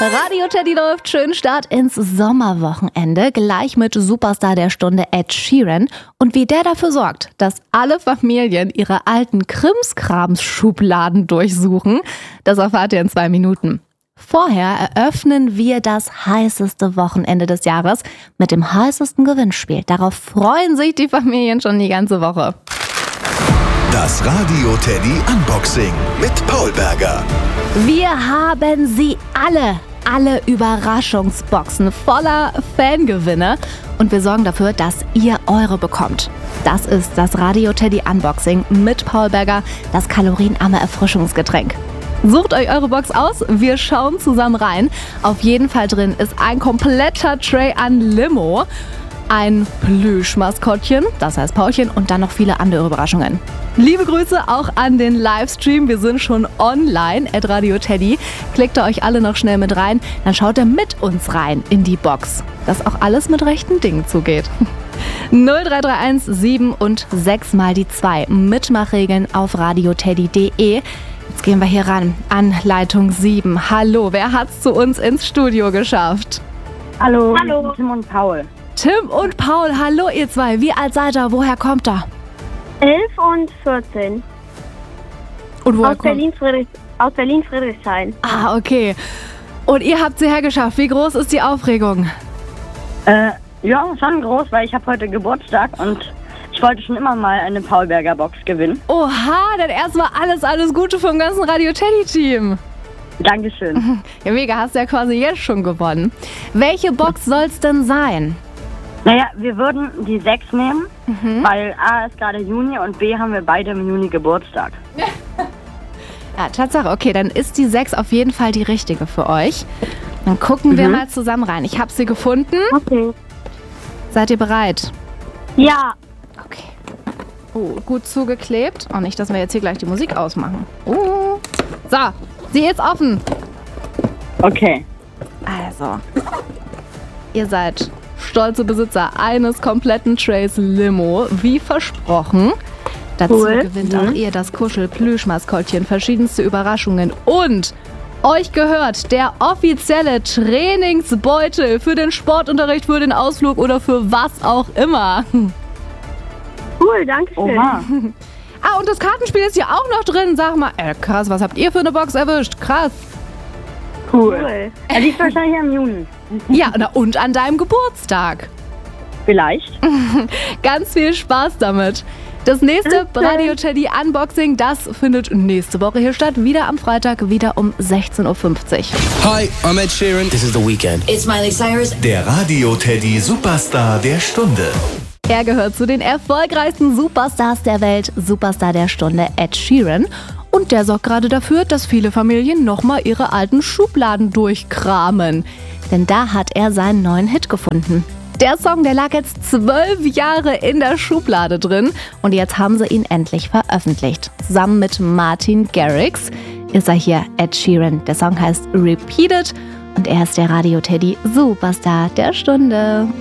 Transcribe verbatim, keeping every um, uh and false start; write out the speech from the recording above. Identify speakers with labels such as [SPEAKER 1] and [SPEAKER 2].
[SPEAKER 1] Radio Teddy läuft, schön Start ins Sommerwochenende, gleich mit Superstar der Stunde Ed Sheeran und wie der dafür sorgt, dass alle Familien ihre alten Krimskrams-Schubladen durchsuchen, das erfahrt ihr in zwei Minuten. Vorher eröffnen wir das heißeste Wochenende des Jahres mit dem heißesten Gewinnspiel. Darauf freuen sich die Familien schon die ganze Woche.
[SPEAKER 2] Das Radio Teddy Unboxing mit Paul Berger.
[SPEAKER 1] Wir haben sie alle, alle Überraschungsboxen voller Fangewinne und wir sorgen dafür, dass ihr eure bekommt. Das ist das Radio Teddy Unboxing mit Paul Berger, das kalorienarme Erfrischungsgetränk. Sucht euch eure Box aus, wir schauen zusammen rein. Auf jeden Fall drin ist ein kompletter Tray an Limo, ein Plüschmaskottchen, das heißt Paulchen und dann noch viele andere Überraschungen. Liebe Grüße auch an den Livestream, wir sind schon online at Radio Teddy. Klickt ihr euch alle noch schnell mit rein, dann schaut ihr mit uns rein in die Box, dass auch alles mit rechten Dingen zugeht. null drei drei eins sieben und sechs mal die zwei. Mitmachregeln auf radioteddy punkt de. Jetzt gehen wir hier ran an Leitung sieben. Hallo, wer hat's zu uns ins Studio geschafft?
[SPEAKER 3] Hallo,
[SPEAKER 4] Hallo.
[SPEAKER 3] Tim und Paul.
[SPEAKER 1] Tim und Paul, hallo ihr zwei. Wie alt seid ihr? Woher kommt ihr?
[SPEAKER 4] elf und vierzehn.
[SPEAKER 1] Und woher
[SPEAKER 4] Aus
[SPEAKER 1] kommt?
[SPEAKER 4] Berlin, Friedrich, aus Berlin Friedrichshain.
[SPEAKER 1] Ah, okay. Und ihr habt sie hergeschafft. Wie groß ist die Aufregung?
[SPEAKER 3] Äh, ja, schon groß, weil ich habe heute Geburtstag und ich wollte schon immer mal eine Paul Berger Box gewinnen.
[SPEAKER 1] Oha, dann erstmal alles, alles Gute vom ganzen Radio Teddy Team.
[SPEAKER 3] Dankeschön.
[SPEAKER 1] Ja, mega, hast du ja quasi jetzt schon gewonnen. Welche Box soll's denn sein?
[SPEAKER 3] Naja, wir würden die sechs nehmen, weil A ist gerade Juni und B haben wir beide im Juni Geburtstag.
[SPEAKER 1] Ja, Tatsache. Okay, dann ist die sechs auf jeden Fall die richtige für euch. Dann gucken wir
[SPEAKER 3] Mhm.
[SPEAKER 1] mal zusammen rein. Ich habe sie gefunden.
[SPEAKER 4] Okay.
[SPEAKER 1] Seid ihr bereit?
[SPEAKER 4] Ja.
[SPEAKER 1] Okay. Oh, gut zugeklebt. Oh, nicht, dass wir jetzt hier gleich die Musik ausmachen. Oh. So, sie ist offen.
[SPEAKER 3] Okay.
[SPEAKER 1] Also, ihr seid stolze Besitzer eines kompletten Trays Limo, wie versprochen. Dazu
[SPEAKER 4] Cool.
[SPEAKER 1] gewinnt
[SPEAKER 3] Mhm.
[SPEAKER 1] auch ihr das Kuschel-Plüschmaskottchen, verschiedenste Überraschungen und euch gehört der offizielle Trainingsbeutel für den Sportunterricht, für den Ausflug oder für was auch immer.
[SPEAKER 4] Cool, danke schön.
[SPEAKER 3] Oha.
[SPEAKER 1] Ah, und das Kartenspiel ist hier auch noch drin. Sag mal, äh, krass, was habt ihr für eine Box erwischt? Krass.
[SPEAKER 3] Cool.
[SPEAKER 4] Cool.
[SPEAKER 3] Er liegt wahrscheinlich im Juni.
[SPEAKER 1] Ja, na, und an deinem Geburtstag.
[SPEAKER 3] Vielleicht.
[SPEAKER 1] Ganz viel Spaß damit. Das nächste
[SPEAKER 4] Danke.
[SPEAKER 1] Radio Teddy Unboxing, das findet nächste Woche hier statt. Wieder am Freitag, wieder um sechzehn Uhr fünfzig.
[SPEAKER 5] Hi, I'm Ed Sheeran. This is The Weeknd.
[SPEAKER 6] It's Miley Cyrus.
[SPEAKER 2] Der Radio Teddy Superstar der Stunde.
[SPEAKER 1] Er gehört zu den erfolgreichsten Superstars der Welt, Superstar der Stunde Ed Sheeran. Und der sorgt gerade dafür, dass viele Familien nochmal ihre alten Schubladen durchkramen. Denn da hat er seinen neuen Hit gefunden. Der Song, der lag jetzt zwölf Jahre in der Schublade drin und jetzt haben sie ihn endlich veröffentlicht. Zusammen mit Martin Garrix ist er hier, Ed Sheeran. Der Song heißt Repeat It und er ist der Radio Teddy Superstar der Stunde.